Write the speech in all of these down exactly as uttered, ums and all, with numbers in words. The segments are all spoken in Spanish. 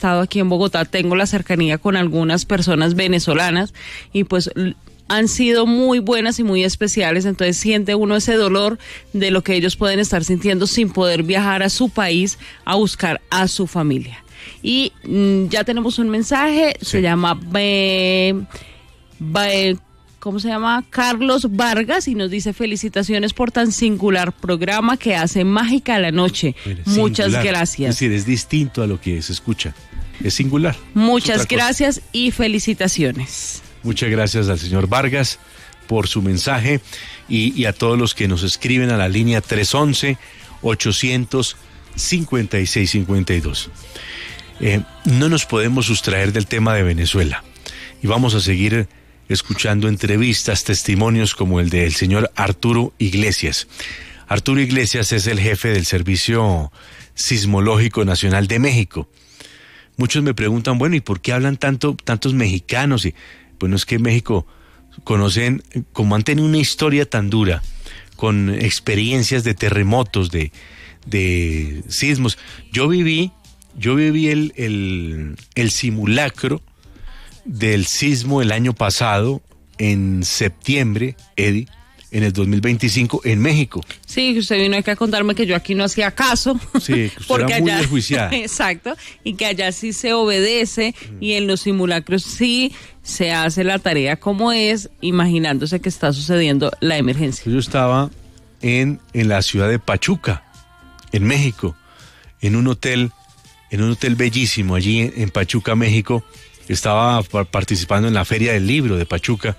estado aquí en Bogotá, tengo la cercanía con algunas personas venezolanas y pues han sido muy buenas y muy especiales, entonces siente uno ese dolor de lo que ellos pueden estar sintiendo sin poder viajar a su país a buscar a su familia. Y mmm, ya tenemos un mensaje, sí. Se llama eh, eh, ¿cómo se llama? Carlos Vargas, y nos dice: felicitaciones por tan singular programa que hace mágica la noche. Mira, muchas singular. Gracias. Es decir, es distinto a lo que se escucha, es singular. Muchas es gracias y felicitaciones. Muchas gracias al señor Vargas por su mensaje y, y a todos los que nos escriben a la línea tres once, ochocientos cincuenta y seis cincuenta y dos. Eh, no nos podemos sustraer del tema de Venezuela y vamos a seguir escuchando entrevistas, testimonios como el del señor Arturo Iglesias. Arturo Iglesias es el jefe del Servicio Sismológico Nacional de México. Muchos me preguntan, bueno, ¿y por qué hablan tanto, tantos mexicanos? Y bueno, es que en México conocen, como han tenido una historia tan dura, con experiencias de terremotos, de, de sismos. Yo viví, yo viví el, el, el simulacro del sismo el año pasado, en septiembre, Eddie, en el dos mil veinticinco, en México. Sí, usted vino aquí a contarme que yo aquí no hacía caso. Sí, que usted porque era muy allá, desjuiciada. Exacto, y que allá sí se obedece, mm. y en los simulacros sí se hace la tarea como es, imaginándose que está sucediendo la emergencia. Yo estaba en, en la ciudad de Pachuca, en México, en un hotel, en un hotel bellísimo allí en, en Pachuca, México. Estaba participando en la Feria del Libro de Pachuca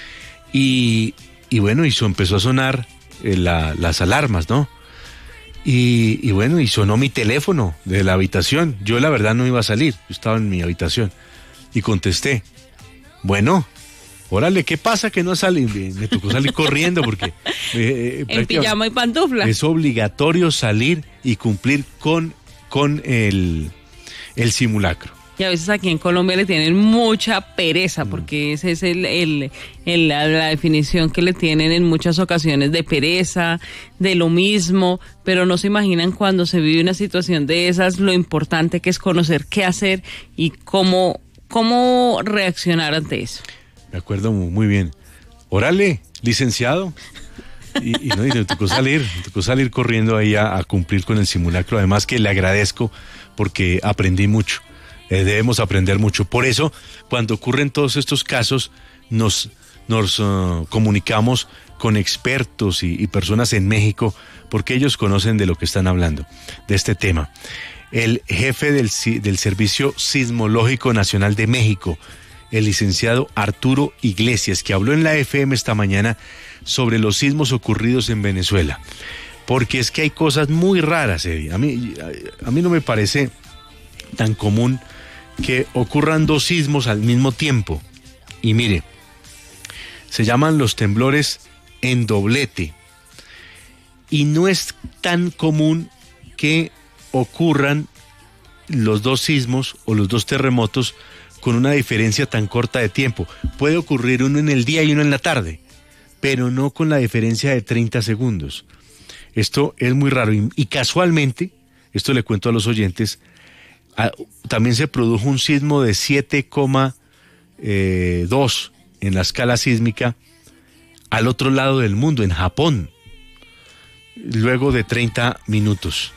y, y bueno, y eso empezó a sonar eh, la, las alarmas, ¿no? Y, y bueno, y sonó mi teléfono de la habitación. Yo la verdad no iba a salir, yo estaba en mi habitación y contesté. Bueno, órale, ¿qué pasa que no salí? Me tocó salir corriendo porque... Eh, en pijama y pantufla. Es obligatorio salir y cumplir con, con el, el simulacro. Y a veces aquí en Colombia le tienen mucha pereza, porque esa es el, el, el, la, la definición que le tienen en muchas ocasiones de pereza, de lo mismo, pero no se imaginan cuando se vive una situación de esas, lo importante que es conocer qué hacer y cómo, cómo reaccionar ante eso. Me acuerdo muy bien. Órale, licenciado. Y, y no, y me tocó salir, me tocó salir corriendo ahí a, a cumplir con el simulacro. Además que le agradezco porque aprendí mucho. Eh, debemos aprender mucho. Por eso, cuando ocurren todos estos casos, nos, nos uh, comunicamos con expertos y, y personas en México, porque ellos conocen de lo que están hablando, de este tema. El jefe del, del Servicio Sismológico Nacional de México, el licenciado Arturo Iglesias, que habló en la F M esta mañana sobre los sismos ocurridos en Venezuela. Porque es que hay cosas muy raras, Eddie. A mí, a, a mí no me parece tan común que ocurran dos sismos al mismo tiempo. Y mire, se llaman los temblores en doblete. Y no es tan común que ocurran los dos sismos o los dos terremotos con una diferencia tan corta de tiempo. Puede ocurrir uno en el día y uno en la tarde, pero no con la diferencia de treinta segundos. Esto es muy raro y, y casualmente, esto le cuento a los oyentes, a, también se produjo un sismo de siete coma dos en la escala sísmica al otro lado del mundo, en Japón, luego de treinta minutos.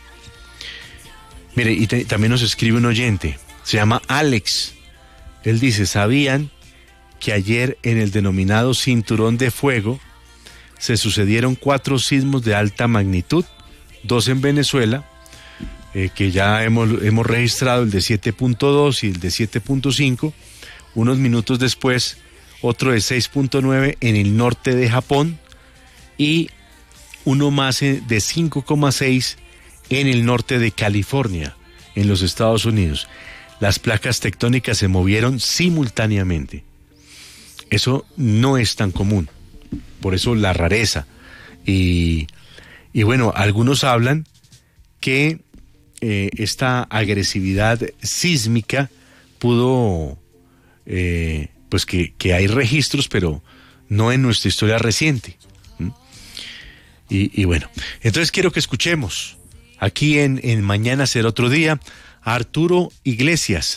Mire, y te, también nos escribe un oyente, se llama Alex. Él dice, ¿sabían que ayer en el denominado Cinturón de Fuego se sucedieron cuatro sismos de alta magnitud? Dos en Venezuela, eh, que ya hemos, hemos registrado el de siete punto dos y el de siete punto cinco. Unos minutos después, otro de seis punto nueve en el norte de Japón y uno más de cinco coma seis en el norte de California, en los Estados Unidos. Las placas tectónicas se movieron simultáneamente. Eso no es tan común, por eso la rareza. Y, y bueno, algunos hablan que eh, esta agresividad sísmica pudo, eh, pues que, que hay registros, pero no en nuestra historia reciente. ¿Mm? Y, y bueno, entonces quiero que escuchemos aquí en, en Mañana Será Otro Día a Arturo Iglesias,